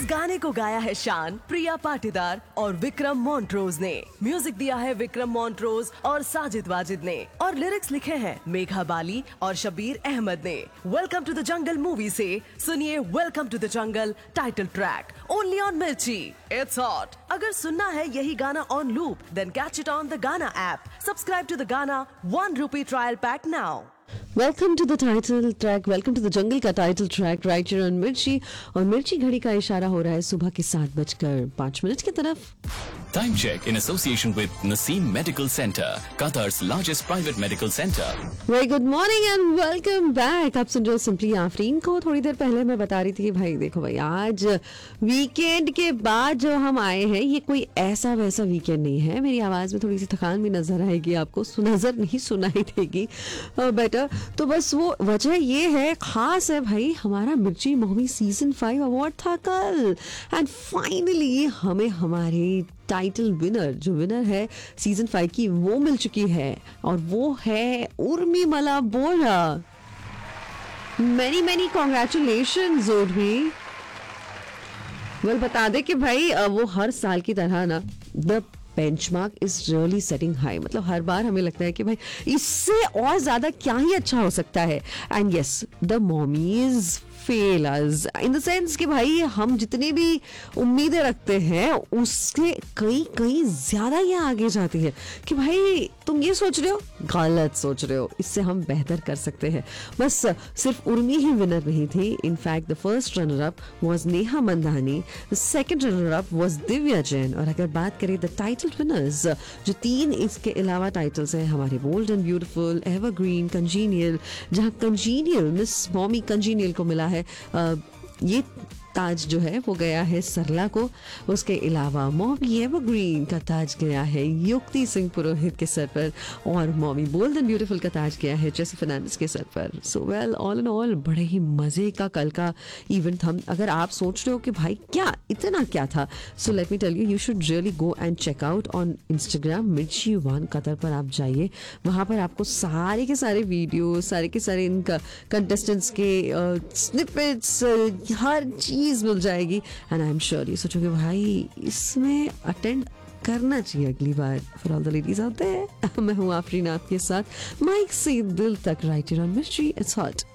गाने को गाया है शान, प्रिया पाटीदार और विक्रम मॉन्ट्रोज ने। म्यूजिक दिया है विक्रम मॉन्ट्रोज और साजिद वाजिद ने और लिरिक्स लिखे हैं मेघा बाली और शबीर अहमद ने। Welcome to the jungle movie से सुनिए welcome to the jungle title track only on मिर्ची। It's hot. अगर सुनना है यही गाना on loop, then catch it on the गाना ऐप। सब्सक्राइब टू द गाना ₹1 trial pack now. Welcome to the title track, welcome to the jungle का title track right here on मिर्ची। और मिर्ची घड़ी का इशारा हो रहा है सुबह के 7:05 की तरफ। Time check in association with Naseem Medical Center, Qatar's largest private medical center. Very good morning and welcome back. आप सुन रहे हो सिंपली आफरीन को। थोड़ी देर पहले मैं बता रही थी कि भाई देखो भाई, आज वीकेंड के बाद जो हम आए हैं ये कोई ऐसा वैसा वीकेंड नहीं है। मेरी आवाज में थोड़ी सी थकान भी नजर आएगी आपको, नजर नहीं सुनाई देगी बेटर। तो बस वो वजह ये है, खास है भाई, हमारा मिर्ची मूवी सीजन 5 अवार्ड था कल एंड फाइनली हमें हमारी टाइटल विनर, जो विनर है सीजन 5 की, वो मिल चुकी है और वो है उर्मिमला बोरा। Many many congratulations Urmi. Well बता दे कि भाई वो हर साल की तरह ना the benchmark is really setting high. मतलब हर बार हमें लगता है कि भाई इससे और ज्यादा क्या ही अच्छा हो सकता है। And yes, the mommies fail us in the sense कि भाई हम जितनी भी उम्मीदें रखते हैं उसके कई कई ज्यादा ये आगे जाती है कि भाई तुम ये सोच रहे हो, गलत सोच रहे हो, इससे हम बेहतर कर सकते हैं। बस सिर्फ उर्मी ही विनर नहीं थी। In fact the first runner up was Neha Mandani, the second runner up was Divya Jain. और अगर बात करें द टाइटल विनर्स, जो 3 इसके अलावा टाइटल्स हैं हमारे bold and beautiful, evergreen, congenial, जहां कंजीनियल मिस मॉमी कंजीनियल को मिला है ये ताज जो है वो गया है सरला को। उसके अलावा मॉमी एवरग्रीन का ताज गया है युक्ति सिंह पुरोहित के सर पर और मॉमी बोल्ड एंड ब्यूटीफुल का ताज गया है जेसी फर्नांडिस के सर पर। So well, all in all बड़े ही मजे का कल का इवेंट था। अगर आप सोच रहे हो कि भाई क्या इतना क्या था, so let me tell you, you should really go and check out on Instagram मिर्ची 1 कतर पर। आप जाइए, वहां पर आपको सारे के सारे वीडियो, सारे के सारे इनका कंटेस्टेंट्स के स्निपेट्स, हर चीज मिल जाएगी। एंड आई एम श्योर ये सोचोगे भाई इसमें अटेंड करना चाहिए अगली बार। For all the ladies out there, मैं हूँ आफरीन आपके साथ, माइक से दिल तक राइट हियर ऑन मिर्ची। It's hot.